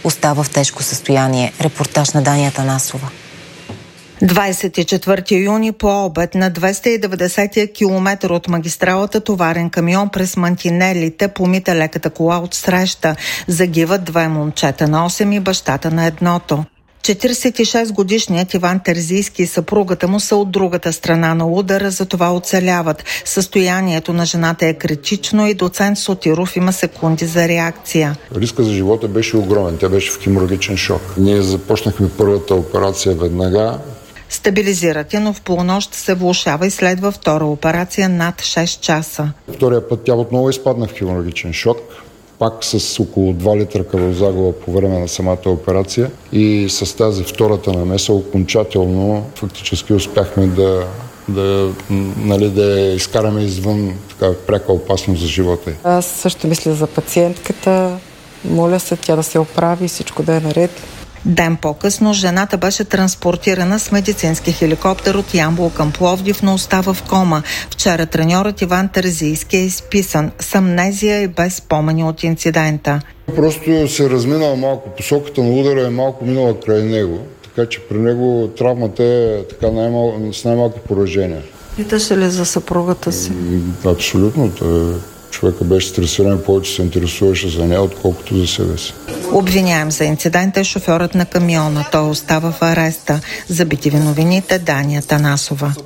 остава в тежко състояние. Репортаж на Дания Танасова. 24 юни по обед на 290 км от магистралата товарен камион през мантинелите помита леката кола от среща. Загиват 2 момчета на 8 и бащата на едното. 46-годишният Иван Терзийски и съпругата му са от другата страна на удара, затова оцеляват. Състоянието на жената е критично и доцент Сотиров има секунди за реакция. Риска за живота беше огромен. Тя беше в хеморагичен шок. Ние започнахме първата операция веднага. Стабилизират я, но в полунощ се влошава и следва втора операция над 6 часа. Втория път тя отново изпадна в хеморагичен шок. Пак с около 2 литра кръвозагуба по време на самата операция и с тази втората намеса окончателно фактически успяхме да я изкараме извън така пряка опасност за живота й. Аз също мисля за пациентката. Моля се тя да се оправи и всичко да е наред. Ден по-късно жената беше транспортирана с медицински хеликоптер от Ямбол към Пловдив, но остава в кома. Вчера треньорът Иван Терзийски е изписан с амнезия и без спомени от инцидента. Просто се разминал малко. Посоката на удара е малко минала край него, така че при него травмата е така с най-малки поражения. Питаше ли за съпругата си? Абсолютно. Човека беше стресиран, повече се интересуваше за нея, отколкото за себе си. Обвиняем за инцидента е шофьорът на камиона. Той остава в ареста. За BTV новините Дания Танасова.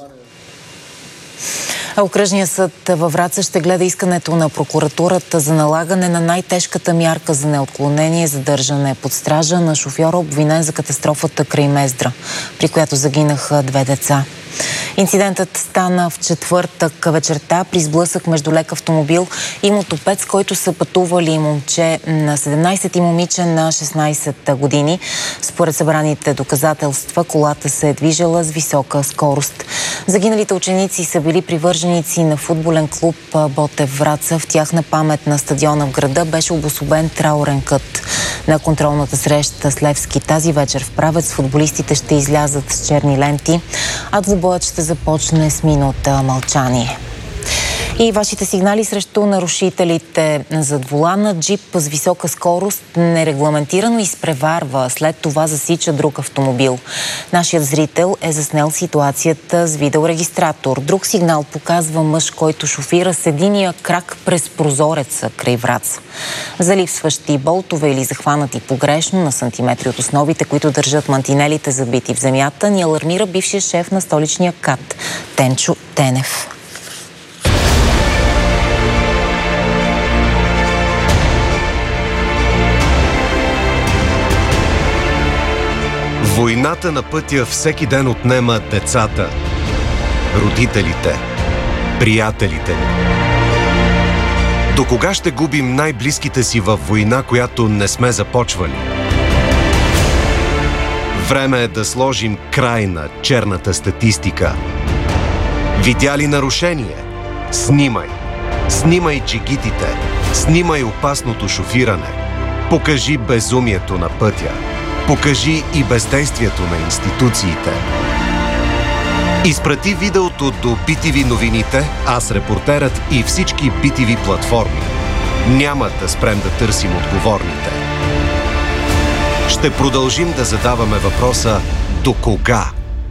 Окръжният съд във Враца ще гледа искането на прокуратурата за налагане на най-тежката мярка за неотклонение задържане под стража на шофьора, обвинен за катастрофата край Мездра, при която загинаха 2 деца. Инцидентът стана в четвъртък вечерта при сблъсък между лек автомобил и мотопед, с който са пътували момче на 17 и момиче на 16 години. Според събраните доказателства, колата се е движела с висока скорост. Загиналите ученици са били привърженици на футболен клуб Ботев Враца. В тяхна памет на стадиона в града беше обособен траурен кът. На контролната среща с Левски тази вечер в Правец футболистите ще излязат с черни ленти, а двубоят ще започне с минута мълчание. И вашите сигнали срещу нарушителите. Зад волана джип с висока скорост нерегламентирано изпреварва, след това засича друг автомобил. Нашият зрител е заснел ситуацията с видеорегистратор. Друг сигнал показва мъж, който шофира с единия крак през прозореца край Враца. За липсващи болтове или захванати погрешно на сантиметри от основите, които държат мантинелите забити в земята, ни алармира бившия шеф на столичния КАТ Тенчо Тенев. Войната на пътя всеки ден отнема децата, родителите, приятелите ни. До кога ще губим най-близките си във война, която не сме започвали? Време е да сложим край на черната статистика. Видя ли нарушение? Снимай! Снимай джигитите! Снимай опасното шофиране! Покажи безумието на пътя! Покажи и бездействието на институциите. Изпрати видеото до BTV новините, аз репортерът и всички BTV платформи. Няма да спрем да търсим отговорните. Ще продължим да задаваме въпроса до кога?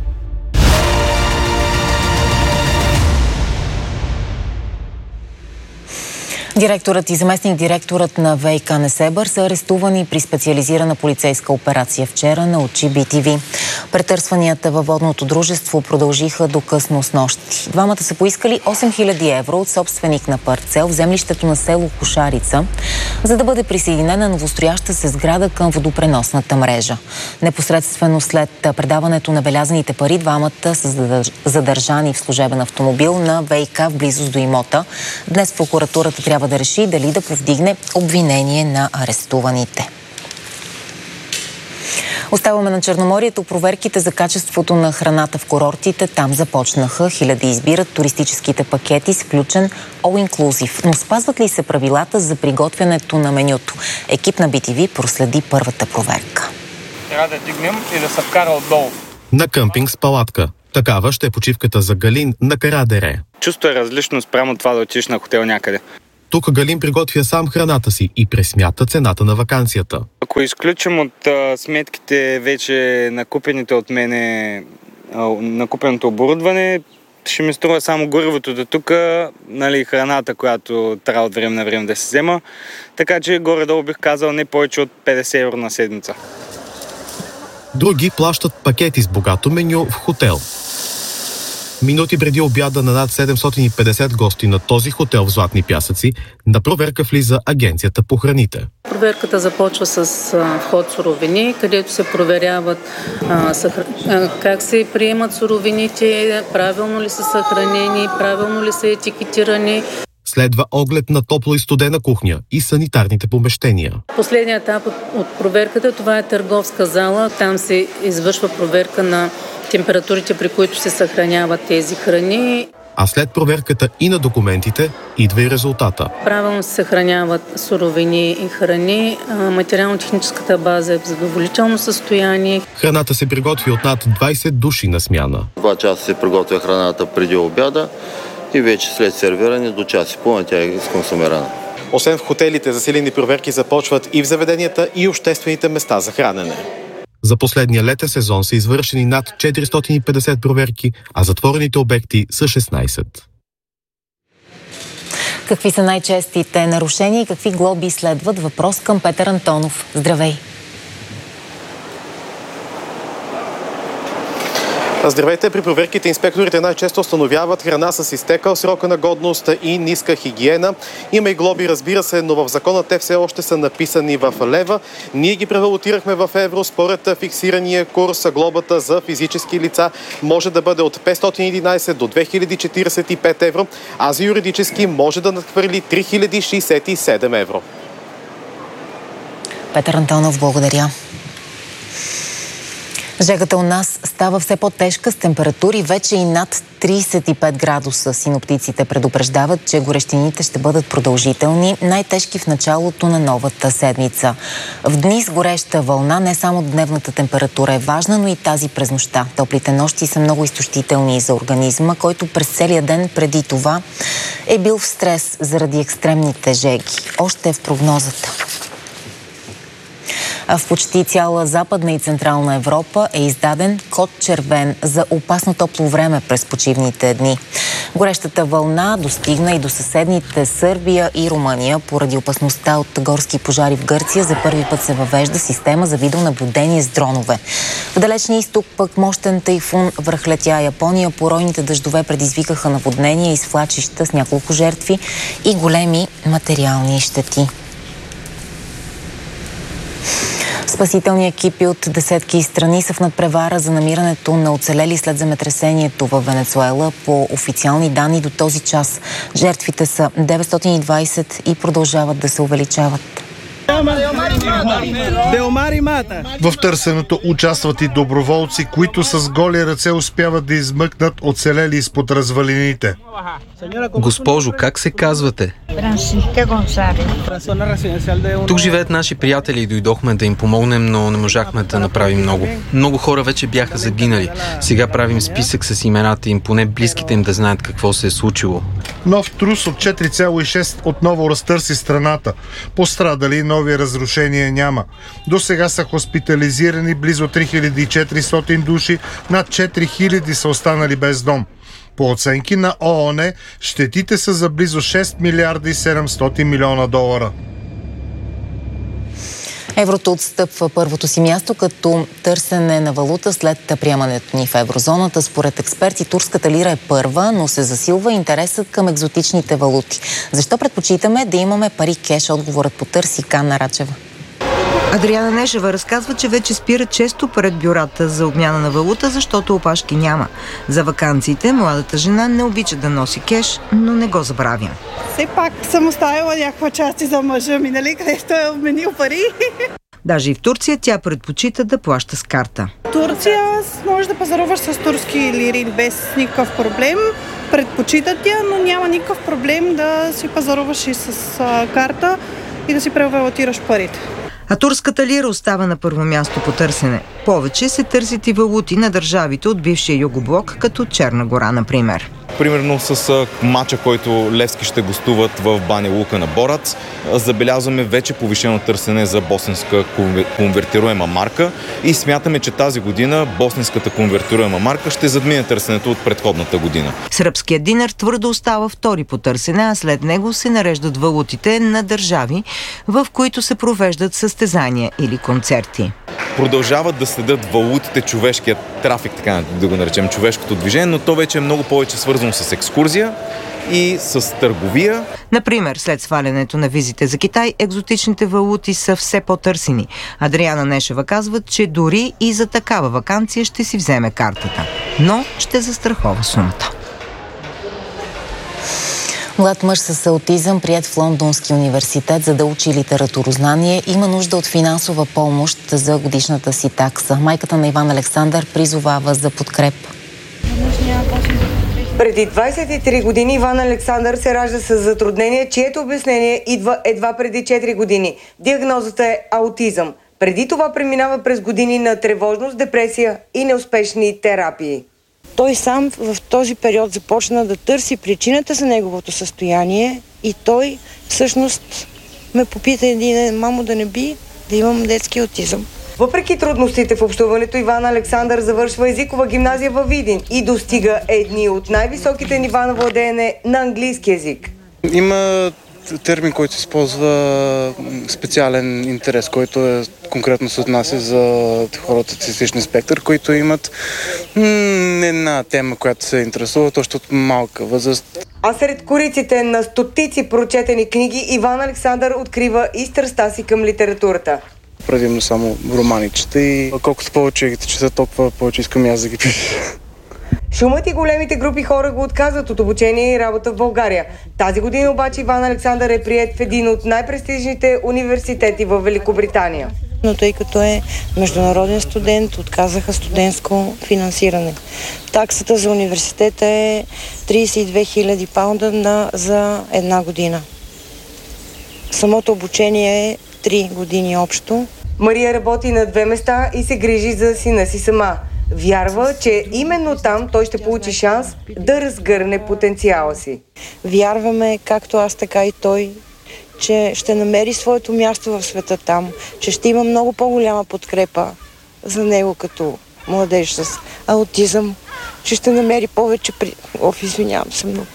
Директорът и заместник-директорът на ВиК Несебър са арестувани при специализирана полицейска операция вчера, научи BTV. Претърсванията във водното дружество продължиха до късно снощи. Двамата са поискали 8000 евро от собственик на парцел в землището на село Кошарица, за да бъде присъединена новострояща се сграда към водопреносната мрежа. Непосредствено след предаването на белязаните пари, двамата са задържани в служебен автомобил на ВиК в близост до имота. Днес прокуратурата трябва да реши дали да повдигне обвинение на арестуваните. Оставаме на Черноморието. Проверките за качеството на храната в курортите там започнаха. Хиляди избират туристическите пакети с включен all-inclusive. Но спазват ли се правилата за приготвянето на менюто? Екип на BTV проследи първата проверка. Трябва да дигнем и да се вкара отдолу. На къмпинг с палатка. Такава ще е почивката за Галин на Карадере. Чувство е различно спрямо това да отидеш на хотел някъде. Тук Галин приготвя сам храната си и пресмята цената на ваканцията. Ако изключим от сметките вече накупените от мене, накупеното оборудване, ще ми струва само горивото до тук, нали, храната, която трябва от време на време да се взема. Така че горе-долу бих казал не повече от 50 евро на седмица. Други плащат пакети с богато меню в хотел. Минути преди обяда на над 750 гости на този хотел в Златни пясъци, на проверка влиза Агенцията по храните. Проверката започва с вход суровини, където се проверяват как се приемат суровините, правилно ли са съхранени, правилно ли са етикетирани. Следва оглед на топло и студена кухня и санитарните помещения. Последният етап от проверката, това е търговска зала. Там се извършва проверка на температурите, при които се съхраняват тези храни. А след проверката и на документите идва и резултата. Правилно се съхраняват суровини и храни. Материално-техническата база е в задоволително състояние. Храната се приготви от над 20 души на смяна. 2 часа се приготвя храната преди обяда и вече след сервиране до час и половина тя е изконсумирана. Освен в хотелите, засилени проверки започват и в заведенията и обществените места за хранене. За последния летен сезон са извършени над 450 проверки, а затворените обекти са 16. Какви са най-честите нарушения и какви глоби следват? Въпрос към Петър Антонов. Здравей! Здравейте! При проверките инспекторите най-често установяват храна с изтекал срока на годност и ниска хигиена. Има и глоби, разбира се, но в закона те все още са написани в лева. Ние ги превалутирахме в евро. Според фиксирания курс, глобата за физически лица може да бъде от 511 до 2045 евро, а за юридически може да надхвърли 3067 евро. Петър Антонов, благодаря. Жегата у нас става все по-тежка с температури вече и над 35 градуса. Синоптиците предупреждават, че горещините ще бъдат продължителни, най-тежки в началото на новата седмица. В дни с гореща вълна не само дневната температура е важна, но и тази през нощта. Топлите нощи са много изтощителни за организма, който през целия ден преди това е бил в стрес заради екстремните жеги. Още е в прогнозата. В почти цяла Западна и Централна Европа е издаден код червен за опасно топло време през почивните дни. Горещата вълна достигна и до съседните Сърбия и Румъния. Поради опасността от горски пожари в Гърция за първи път се въвежда система за видеонаблюдение с дронове. В далечния изток пък мощен тайфун връхлетя Япония. Поройните дъждове предизвикаха наводнения и свлачища с няколко жертви и големи материални щети. Спасителни екипи от десетки страни са в надпревара за намирането на оцелели след земетресението в Венецуела. По официални данни до този час жертвите са 920 и продължават да се увеличават. В търсенето участват и доброволци, които с голи ръце успяват да измъкнат оцелели изпод развалините. Госпожо, как се казвате? Тук живеят наши приятели и дойдохме да им помогнем, но не можахме да направим много. Много хора вече бяха загинали. Сега правим списък с имената им, поне близките им да знаят какво се е случило. Нов трус от 4,6 отново разтърси страната. Пострадали и нови разрушения няма. До сега са хоспитализирани близо 3400 души, над 4000 са останали без дом. По оценки на ООН, щетите са за близо 6 милиарда и 700 милиона долара. Еврото отстъпва първото си място като търсене на валута след приемането ни в еврозоната. Според експерти, турската лира е първа, но се засилва интересът към екзотичните валути. Защо предпочитаме да имаме пари кеш? Отговорът потърси Канна Рачева. Адриана Нешева разказва, че вече спира често пред бюрата за обмяна на валута, защото опашки няма. За ваканциите младата жена не обича да носи кеш, но не го забравя. Все пак съм оставила някаква части за мъжа ми, нали, където е обменил пари. Даже и в Турция тя предпочита да плаща с карта. В Турция може да пазаруваш с турски лири без никакъв проблем. Предпочитат я, но няма никакъв проблем да си пазаруваш и с карта и да си превалутираш парите. А турската лира остава на първо място по търсене. Повече се търсят и валути на държавите от бившия югоблок, като Черна гора, например. примерно с мача, който Левски ще гостуват в Баня Лука на Борац, забелязваме вече повишено търсене за босненска конвертируема марка и смятаме, че тази година босненската конвертируема марка ще задмине търсенето от предходната година. Сръбският динар твърдо остава втори по търсене, а след него се нареждат валутите на държави, в които се провеждат състезания или концерти. Продължават да следят валутите, човешкият трафик, така да го наречем, човешкото движение, но то вече е много повече свързано с екскурзия и с търговия. Например, след свалянето на визите за Китай, екзотичните валути са все по-търсени. Адриана Нешева казва, че дори и за такава ваканция ще си вземе картата, но ще застрахова сумата. Млад мъж с аутизъм, приет в Лондонски университет, за да учи литературознание, има нужда от финансова помощ за годишната си такса. Майката на Иван Александър призовава за подкрепа. Преди 23 години Иван Александър се ражда с затруднение, чието обяснение идва едва преди 4 години. Диагнозата е аутизъм. Преди това преминава през години на тревожност, депресия и неуспешни терапии. Той сам в този период започна да търси причината за неговото състояние и той всъщност ме попита мамо да не би да имам детски аутизъм. Въпреки трудностите в общуването, Иван Александър завършва езикова гимназия във Видин и достига едни от най-високите нива на владеене на английски език. Има термин, който използва специален интерес, който е конкретно се отнася за хората с аутистичен спектър, които имат една тема, която се интересува още от малка възраст. А сред кориците на стотици прочетени книги, Иван Александър открива и страстта си към литературата. Предимно само романи чета и колкото повече ги чета, толкова повече искам аз да ги пиша. Шумът и големите групи хора го отказват от обучение и работа в България. Тази година обаче Иван Александър е приет в един от най-престижните университети в Великобритания. Но тъй като е международен студент, отказаха студентско финансиране. Таксата за университета е 32 000 паунда за една година. Самото обучение е 3 години общо. Мария работи на 2 места и се грижи за сина си сама. Вярва, че именно там той ще получи шанс да разгърне потенциала си. Вярваме, както аз, така и той, че ще намери своето място в света там, че ще има много по-голяма подкрепа за него като младеж с аутизъм, че ще намери повече извинявам се много.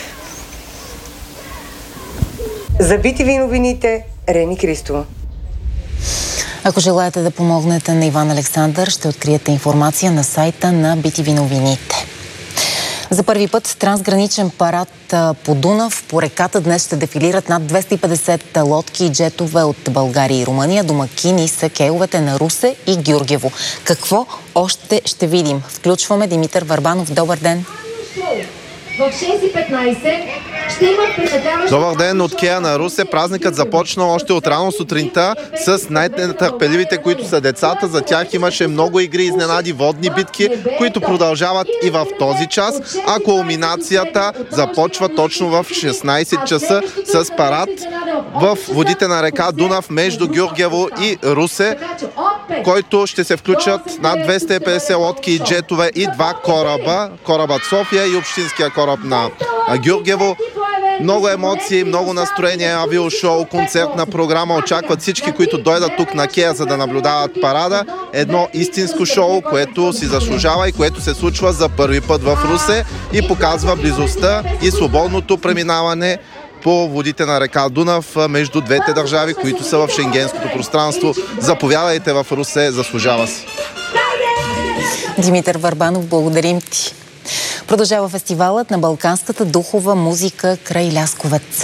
За BTV новините, Рени Кристова. Ако желаете да помогнете на Иван Александър, ще откриете информация на сайта на BTV новините. За първи път трансграничен парад по Дунав. По реката днес ще дефилират над 250 лодки и джетове от България и Румъния. Домакини са кейовете на Русе и Гюргево. Какво още ще видим? Включваме Димитър Върбанов. Добър ден! В 6:15 ще има впечатляващ... Добър ден от Кея на Русе. Празникът започна още от рано сутринта с най-нетърпеливите, които са децата. За тях имаше много игри, изненади, водни битки, които продължават и в този час. А кулминацията започва точно в 16 часа с парад в водите на река Дунав между Гюргево и Русе, който ще се включат над 250 лодки и джетове и 2 кораба. Корабът София и общинския кораб на Гюргево. Много емоции, много настроение, авиошоу, концертна програма. Очакват всички, които дойдат тук на Кея, за да наблюдават парада. Едно истинско шоу, което си заслужава и което се случва за първи път в Русе и показва близостта и свободното преминаване по водите на река Дунав между двете държави, които са в шенгенското пространство. Заповядайте в Русе, заслужава си. Димитър Върбанов, благодарим ти. Продължава фестивалът на балканската духова музика край Лясковец.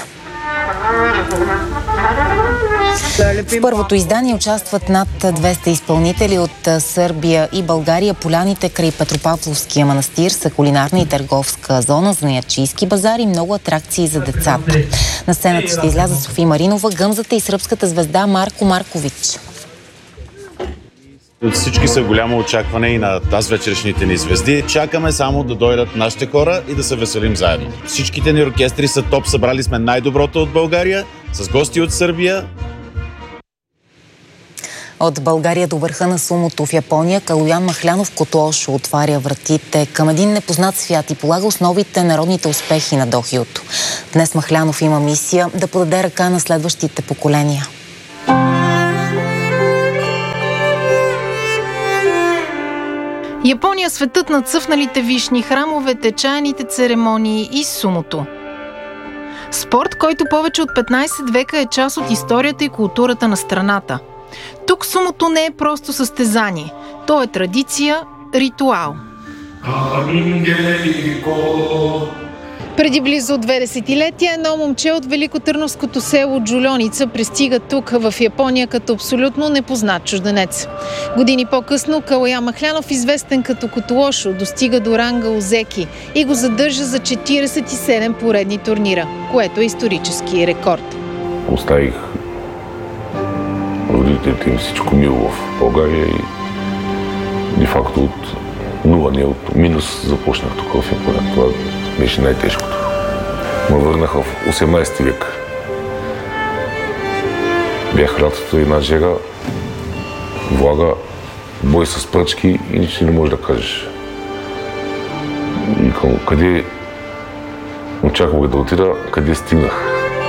В първото издание участват над 200 изпълнители от Сърбия и България. Поляните край Петропавловския манастир са кулинарна и търговска зона, занаятчийски базар и много атракции за децата. На сцената ще излязат София Маринова, Гъмзата и сръбската звезда Марко Маркович. От всички са голямо очакване и на тази вечершните ни звезди. Чакаме само да дойдат нашите хора и да се веселим заедно. Всичките ни оркестри са топ, събрали сме най-доброто от България, с гости от Сърбия. От България до върха на сумото в Япония, Калоян Махлянов Котлошо отваря вратите към един непознат свят и полага основите народните успехи на дохиото. Днес Махлянов има мисия да подаде ръка на следващите поколения. Япония, светът на цъфналите вишни, храмовете, чайните церемонии и сумото. Спорт, който повече от 15 века е част от историята и културата на страната. Тук сумото не е просто състезание. То е традиция, ритуал. Преди близо 2 десетилетия едно момче от великотърновското село Джульоница пристига тук в Япония като абсолютно непознат чужденец. Години по-късно Калоян Махлянов, известен като Котлошо, достига до ранга Озеки и го задържа за 47 поредни турнира, което е исторически рекорд. Оставих родителите им всичко мило в България и де-факто от нула, не от минус започнах тук в Япония. Това беше най-тежкото. Ме върнах в 18 век. Бях лятото една жега, влага, бой с пръчки и нищо не можеш да кажеш. И къде очаквах да отида, къде стигнах.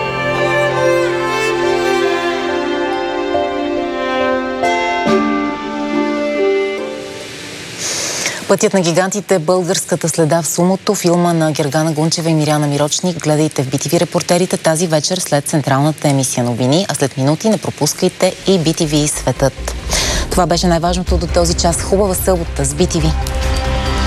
Пътят на гигантите, българската следа в сумото, филма на Гергана Гунчева и Миряна Мирочник. Гледайте в BTV репортерите тази вечер след централната емисия новини, а след минути не пропускайте и BTV Светът. Това беше най-важното до този час. Хубава събота с BTV.